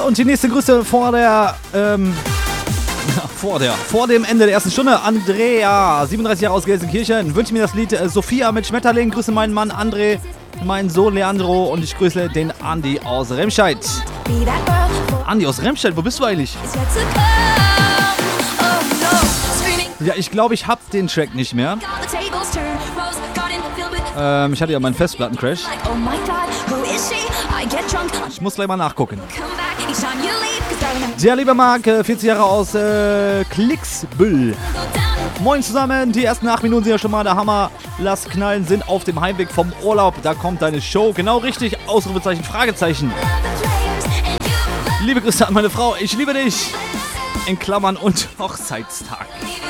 und die nächste Grüße vor dem Ende der ersten Stunde. Andrea, 37 Jahre aus Gelsenkirchen, wünsche mir das Lied Sophia mit Schmetterling. Grüße meinen Mann André, meinen Sohn Leandro und ich grüße den Andi aus Remscheid. Andi aus Remscheid, wo bist du eigentlich? Ja, ich glaube, ich hab den Track nicht mehr. Ich hatte ja meinen Festplattencrash. Ich muss gleich mal nachgucken. Der liebe Marc, 40 Jahre aus Klicksbüll. Moin zusammen, die ersten 8 Minuten sind ja schon mal der Hammer. Lass knallen, sind auf dem Heimweg vom Urlaub. Da kommt deine Show. Genau richtig, Ausrufezeichen, Fragezeichen. Liebe Grüße an meine Frau, ich liebe dich. In Klammern und Hochzeitstag.